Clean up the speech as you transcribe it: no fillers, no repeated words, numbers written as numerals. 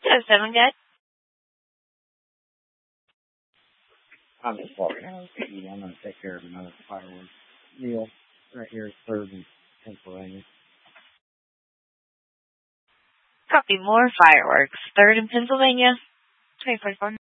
So, 7 good? I'm just walking out. I'm going to take care of another fireworks deal right here, 3rd in Pennsylvania. Copy, more fireworks. 3rd in Pennsylvania. 2044.